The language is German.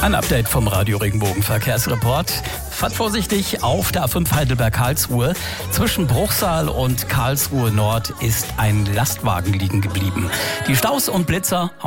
Ein Update vom Radio Regenbogen Verkehrsreport. Fahrt vorsichtig auf der A5 Heidelberg-Karlsruhe. Zwischen Bruchsal und Karlsruhe Nord ist ein Lastwagen liegen geblieben. Die Staus und Blitzer